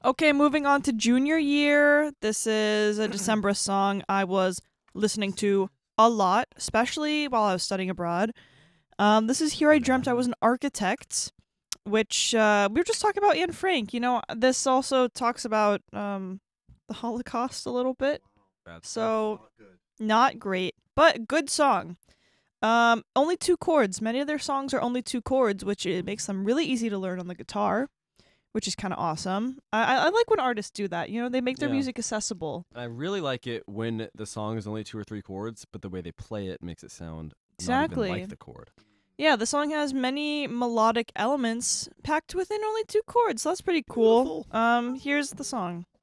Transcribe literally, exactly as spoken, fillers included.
Okay, moving on to junior year. This is a December song I was listening to a lot, especially while I was studying abroad. Um, this is Here I Dreamt I Was an Architect, which uh, we were just talking about Anne Frank. You know, this also talks about um, the Holocaust a little bit. That's So, not great, but good song. Um, only two chords. Many of their songs are only two chords, which it makes them really easy to learn on the guitar, which is kind of awesome. I, I like when artists do that. You know, they make their Yeah. music accessible. I really like it when the song is only two or three chords, but the way they play it makes it sound Exactly. not even like the chord. Yeah, the song has many melodic elements packed within only two chords. So that's pretty cool. Beautiful. Um, here's the song.